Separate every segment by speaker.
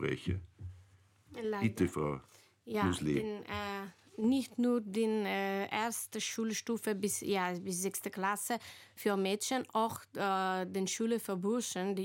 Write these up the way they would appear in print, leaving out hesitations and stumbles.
Speaker 1: spreche.
Speaker 2: Leider.
Speaker 1: Bitte, Frau Muslet.
Speaker 2: Nicht nur die erste Schulstufe bis 6. Klasse für Mädchen, auch die Schule für Burschen.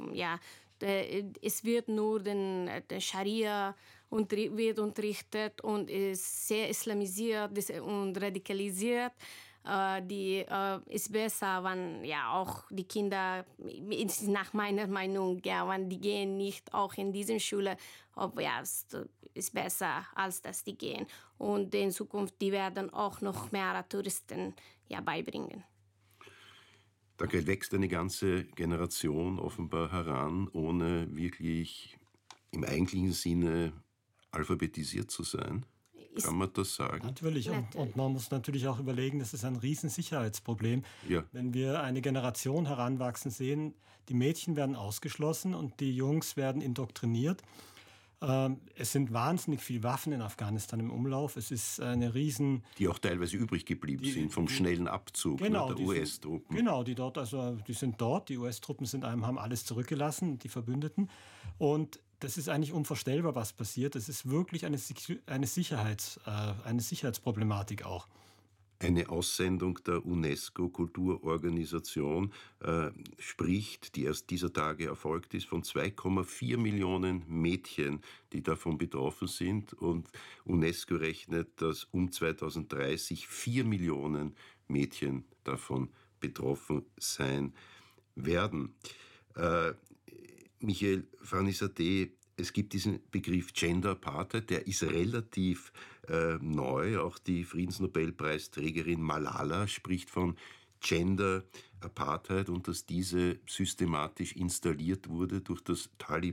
Speaker 2: Es wird nur der Scharia wird unterrichtet und ist sehr islamisiert und radikalisiert. Ist besser, wenn auch die Kinder, nach meiner Meinung, wenn die gehen nicht auch in diese Schule, ist besser, als dass die gehen. Und in Zukunft, die werden auch noch mehr Touristen beibringen.
Speaker 1: Da wächst eine ganze Generation offenbar heran, ohne wirklich im eigentlichen Sinne alphabetisiert zu sein. Kann man das sagen?
Speaker 3: Natürlich. Und man muss natürlich auch überlegen, das ist ein Riesensicherheitsproblem. Ja. Wenn wir eine Generation heranwachsen sehen, die Mädchen werden ausgeschlossen und die Jungs werden indoktriniert. Es sind wahnsinnig viele Waffen in Afghanistan im Umlauf. Es ist eine die
Speaker 1: auch teilweise übrig geblieben sind vom schnellen Abzug der US-Truppen.
Speaker 3: Die sind dort. Die US-Truppen haben alles zurückgelassen, die Verbündeten. Und das ist eigentlich unvorstellbar, was passiert. Das ist wirklich eine Sicherheitsproblematik auch.
Speaker 1: Eine Aussendung der UNESCO-Kulturorganisation spricht, die erst dieser Tage erfolgt ist, von 2,4 Millionen Mädchen, die davon betroffen sind. Und UNESCO rechnet, dass um 2030 4 Millionen Mädchen davon betroffen sein werden. Michael Farizadeh, es gibt diesen Begriff Gender Apartheid, der ist relativ neu. Auch die Friedensnobelpreisträgerin Malala spricht von Gender Apartheid und dass diese systematisch installiert wurde durch das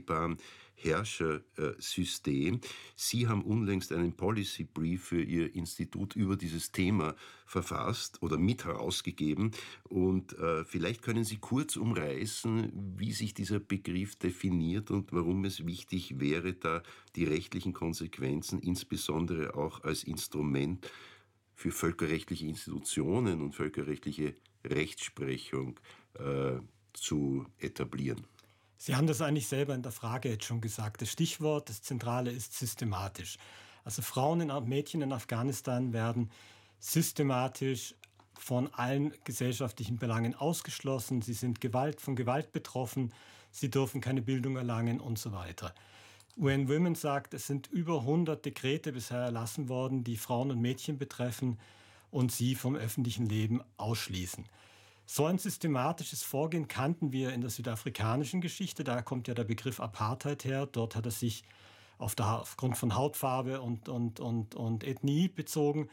Speaker 1: Taliban-Herrschersystem. Sie haben unlängst einen Policy Brief für Ihr Institut über dieses Thema verfasst oder mit herausgegeben. Und vielleicht können Sie kurz umreißen, wie sich dieser Begriff definiert und warum es wichtig wäre, da die rechtlichen Konsequenzen insbesondere auch als Instrument für völkerrechtliche Institutionen und völkerrechtliche Rechtsprechung zu etablieren.
Speaker 3: Sie haben das eigentlich selber in der Frage jetzt schon gesagt. Das Stichwort, das Zentrale ist systematisch. Also Frauen und Mädchen in Afghanistan werden systematisch von allen gesellschaftlichen Belangen ausgeschlossen. Sie sind von Gewalt betroffen, sie dürfen keine Bildung erlangen und so weiter. UN Women sagt, es sind über 100 Dekrete bisher erlassen worden, die Frauen und Mädchen betreffen und sie vom öffentlichen Leben ausschließen. So ein systematisches Vorgehen kannten wir in der südafrikanischen Geschichte. Da kommt ja der Begriff Apartheid her. Dort hat er sich aufgrund von Hautfarbe und Ethnie bezogen.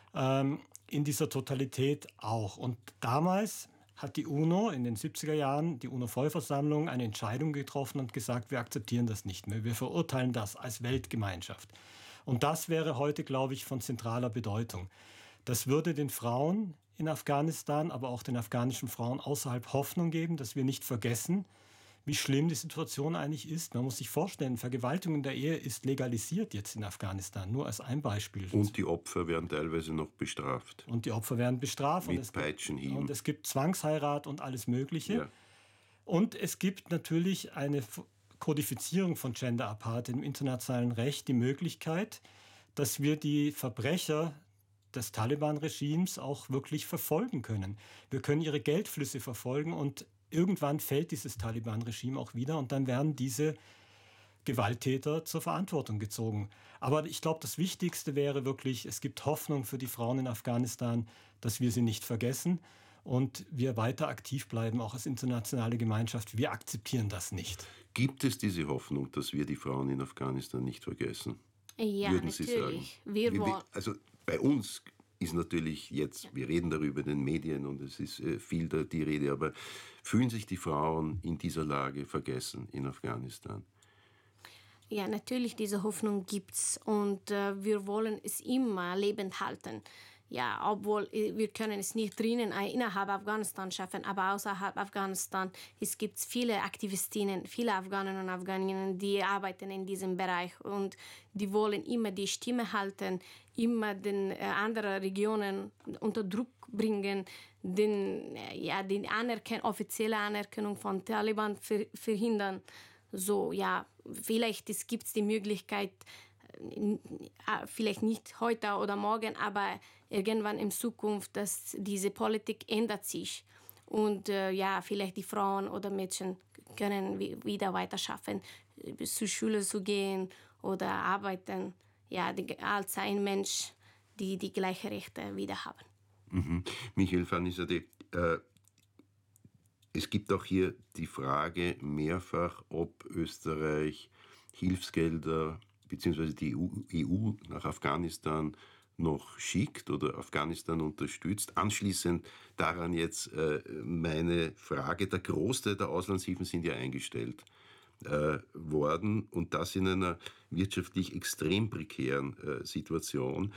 Speaker 3: In dieser Totalität auch. Und damals hat die UNO in den 70er Jahren, die UNO-Vollversammlung, eine Entscheidung getroffen und gesagt, wir akzeptieren das nicht mehr. Wir verurteilen das als Weltgemeinschaft. Und das wäre heute, glaube ich, von zentraler Bedeutung. Das würde den Frauen in Afghanistan, aber auch den afghanischen Frauen außerhalb Hoffnung geben, dass wir nicht vergessen, wie schlimm die Situation eigentlich ist. Man muss sich vorstellen, Vergewaltigung in der Ehe ist legalisiert jetzt in Afghanistan, nur als ein Beispiel.
Speaker 1: Und die Opfer werden teilweise noch bestraft.
Speaker 3: Und die Opfer werden bestraft.
Speaker 1: Mit Peitschenhieben.
Speaker 3: Und es gibt Zwangsheirat und alles Mögliche. Ja. Und es gibt natürlich eine Kodifizierung von Gender Apartheid im internationalen Recht, die Möglichkeit, dass wir die Verbrecher des Taliban-Regimes auch wirklich verfolgen können. Wir können ihre Geldflüsse verfolgen und irgendwann fällt dieses Taliban-Regime auch wieder und dann werden diese Gewalttäter zur Verantwortung gezogen. Aber ich glaube, das Wichtigste wäre wirklich, es gibt Hoffnung für die Frauen in Afghanistan, dass wir sie nicht vergessen und wir weiter aktiv bleiben, auch als internationale Gemeinschaft. Wir akzeptieren das nicht.
Speaker 1: Gibt es diese Hoffnung, dass wir die Frauen in Afghanistan nicht vergessen?
Speaker 2: Ja,
Speaker 1: würden Sie
Speaker 2: natürlich.
Speaker 1: sagen? Also bei uns ist natürlich jetzt, wir reden darüber in den Medien und es ist viel die Rede, aber fühlen sich die Frauen in dieser Lage vergessen in Afghanistan?
Speaker 2: Ja, natürlich, diese Hoffnung gibt's und wir wollen es immer lebend halten. Ja, obwohl wir können es nicht innerhalb Afghanistan schaffen, aber außerhalb Afghanistan gibt es viele Aktivistinnen, viele Afghanen und Afghaninnen, die arbeiten in diesem Bereich und die wollen immer die Stimme halten, immer den anderen Regionen unter Druck bringen, die offizielle Anerkennung von Taliban verhindern. so, ja, vielleicht gibt es die Möglichkeit, vielleicht nicht heute oder morgen, aber irgendwann in Zukunft, dass diese Politik ändert sich. Und ja, vielleicht die Frauen oder Mädchen können wieder weiter schaffen, bis zur Schule zu gehen oder arbeiten. Ja, als ein Mensch, die gleichen Rechte wieder haben.
Speaker 1: Mhm. Michael Fanny-Sadeh, es gibt auch hier die Frage mehrfach, ob Österreich Hilfsgelder bzw. die EU nach Afghanistan noch schickt oder Afghanistan unterstützt. Anschließend daran jetzt meine Frage, der Großteil der Auslandshilfen sind ja eingestellt worden und das in einer wirtschaftlich extrem prekären Situation.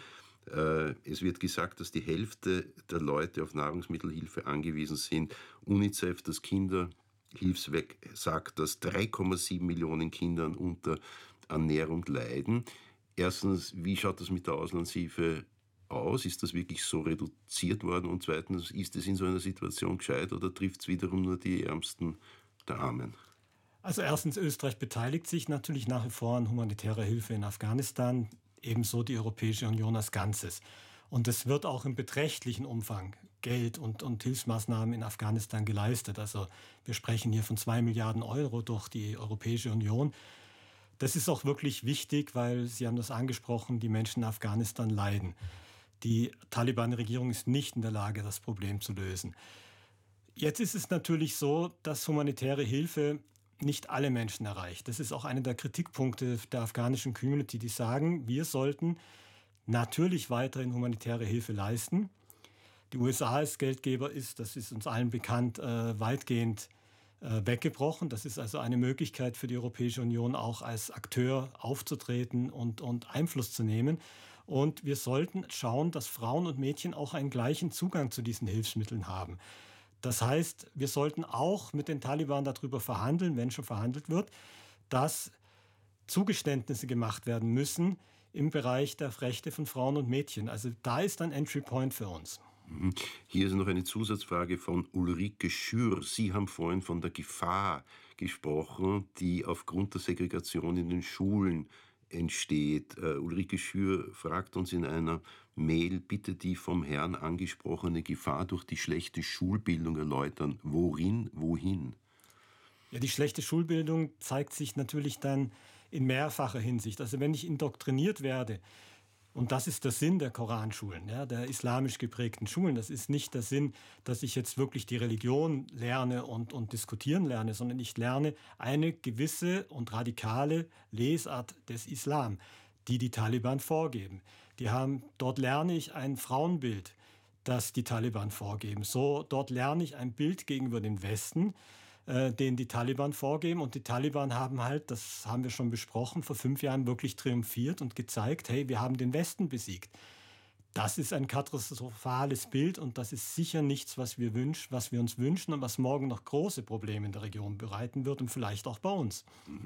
Speaker 1: Es wird gesagt, dass die Hälfte der Leute auf Nahrungsmittelhilfe angewiesen sind. UNICEF, das Kinderhilfswerk, sagt, dass 3,7 Millionen Kindern unter Ernährung leiden. Erstens, wie schaut das mit der Auslandshilfe aus? Ist das wirklich so reduziert worden? Und zweitens, ist es in so einer Situation gescheit oder trifft es wiederum nur die Ärmsten der Armen?
Speaker 3: Also erstens, Österreich beteiligt sich natürlich nach wie vor an humanitärer Hilfe in Afghanistan, ebenso die Europäische Union als Ganzes. Und es wird auch im beträchtlichen Umfang Geld und Hilfsmaßnahmen in Afghanistan geleistet. Also wir sprechen hier von 2 Milliarden Euro durch die Europäische Union. Das ist auch wirklich wichtig, weil, Sie haben das angesprochen, die Menschen in Afghanistan leiden. Die Taliban-Regierung ist nicht in der Lage, das Problem zu lösen. Jetzt ist es natürlich so, dass humanitäre Hilfe nicht alle Menschen erreicht. Das ist auch einer der Kritikpunkte der afghanischen Community, die sagen, wir sollten natürlich weiterhin humanitäre Hilfe leisten. Die USA als Geldgeber das ist uns allen bekannt, weitgehend weggebrochen. Das ist also eine Möglichkeit für die Europäische Union auch als Akteur aufzutreten und Einfluss zu nehmen. Und wir sollten schauen, dass Frauen und Mädchen auch einen gleichen Zugang zu diesen Hilfsmitteln haben. Das heißt, wir sollten auch mit den Taliban darüber verhandeln, wenn schon verhandelt wird, dass Zugeständnisse gemacht werden müssen im Bereich der Rechte von Frauen und Mädchen. Also da ist ein Entry Point für uns.
Speaker 1: Hier ist noch eine Zusatzfrage von Ulrike Schür. Sie haben vorhin von der Gefahr gesprochen, die aufgrund der Segregation in den Schulen entsteht. Ulrike Schür fragt uns in einer Mail, bitte die vom Herrn angesprochene Gefahr durch die schlechte Schulbildung erläutern. Wohin?
Speaker 3: Ja, die schlechte Schulbildung zeigt sich natürlich dann in mehrfacher Hinsicht. Also wenn ich indoktriniert werde, und das ist der Sinn der Koranschulen, ja, der islamisch geprägten Schulen. Das ist nicht der Sinn, dass ich jetzt wirklich die Religion lerne und diskutieren lerne, sondern ich lerne eine gewisse und radikale Lesart des Islam, die Taliban vorgeben. Dort lerne ich ein Frauenbild, das die Taliban vorgeben. Dort lerne ich ein Bild gegenüber dem Westen, den die Taliban vorgeben. Und die Taliban haben halt, das haben wir schon besprochen, vor 5 Jahren wirklich triumphiert und gezeigt, hey, wir haben den Westen besiegt. Das ist ein katastrophales Bild und das ist sicher nichts, was wir uns wünschen und was morgen noch große Probleme in der Region bereiten wird und vielleicht auch bei uns.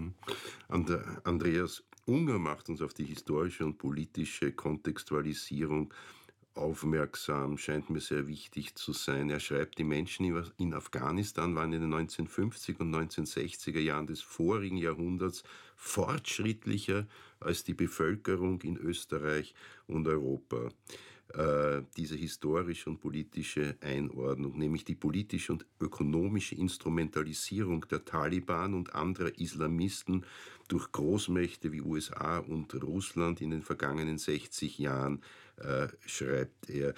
Speaker 1: Andreas Unger macht uns auf die historische und politische Kontextualisierung aufmerksam, scheint mir sehr wichtig zu sein. Er schreibt, die Menschen in Afghanistan waren in den 1950er und 1960er Jahren des vorigen Jahrhunderts fortschrittlicher als die Bevölkerung in Österreich und Europa. Diese historische und politische Einordnung, nämlich die politische und ökonomische Instrumentalisierung der Taliban und anderer Islamisten durch Großmächte wie USA und Russland in den vergangenen 60 Jahren, schreibt er,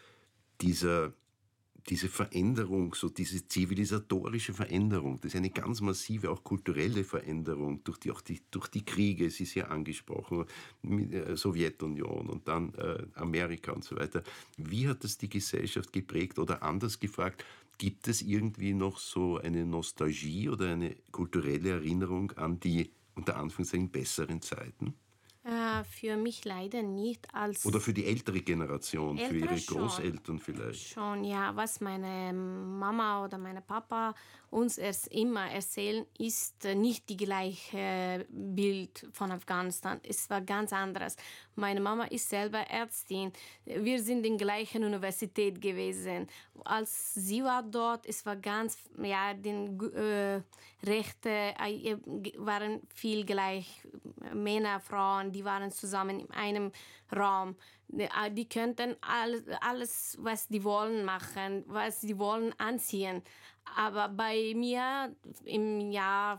Speaker 1: diese Veränderung, so diese zivilisatorische Veränderung, das ist eine ganz massive, auch kulturelle Veränderung durch die Kriege, es ist ja angesprochen, mit Sowjetunion und dann Amerika und so weiter. Wie hat das die Gesellschaft geprägt oder anders gefragt, gibt es irgendwie noch so eine Nostalgie oder eine kulturelle Erinnerung an die, unter Anführungszeichen, besseren Zeiten?
Speaker 2: für mich leider nicht als...
Speaker 1: Oder für die ältere Generation, für
Speaker 2: Ältere
Speaker 1: Ihre
Speaker 2: schon.
Speaker 1: Großeltern vielleicht.
Speaker 2: Schon, ja, was meine Mama oder meine Papa uns erst immer erzählen, ist nicht die gleiche Bild von Afghanistan. Es war ganz anderes. Meine Mama ist selber Ärztin. Wir sind in der gleichen Universität gewesen. Als sie war dort, es war ganz, ja, die Rechte waren viel gleich. Männer, Frauen, die waren zusammen in einem Raum. Die könnten alles, was die wollen, machen, was sie wollen, anziehen. Aber bei mir im Jahr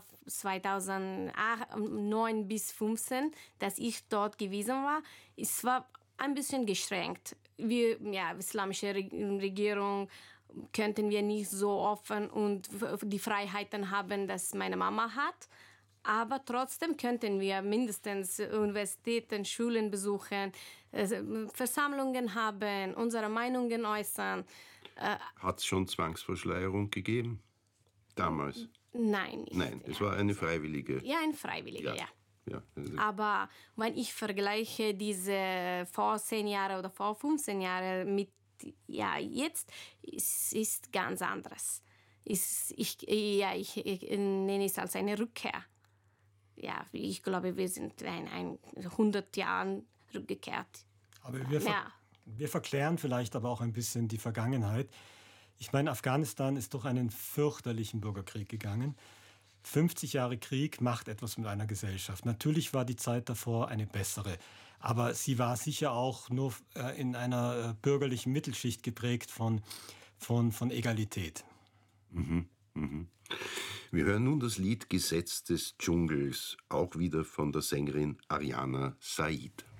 Speaker 2: 2009 bis 2015, dass ich dort gewesen war, es war ein bisschen geschränkt. Wir, ja, islamische Regierung, könnten wir nicht so offen und die Freiheiten haben, dass meine Mama hat. Aber trotzdem könnten wir mindestens Universitäten, Schulen besuchen, Versammlungen haben, unsere Meinungen äußern.
Speaker 1: Hat es schon Zwangsverschleierung gegeben? Damals?
Speaker 2: Nein. Nicht.
Speaker 1: Nein, es war eine freiwillige.
Speaker 2: Ja, ein Freiwilliger, ja.
Speaker 1: Ja.
Speaker 2: Aber wenn ich vergleiche diese vor 10 Jahren oder vor 15 Jahren mit jetzt, es ist ganz anderes. Ich nenne es als eine Rückkehr. Ja, ich glaube, wir sind in 100 Jahren rückgekehrt.
Speaker 3: Aber wir verklären vielleicht aber auch ein bisschen die Vergangenheit. Ich meine, Afghanistan ist durch einen fürchterlichen Bürgerkrieg gegangen. 50 Jahre Krieg macht etwas mit einer Gesellschaft. Natürlich war die Zeit davor eine bessere, aber sie war sicher auch nur in einer bürgerlichen Mittelschicht geprägt von Egalität.
Speaker 1: Mhm. Wir hören nun das Lied Gesetz des Dschungels, auch wieder von der Sängerin Ariana Said.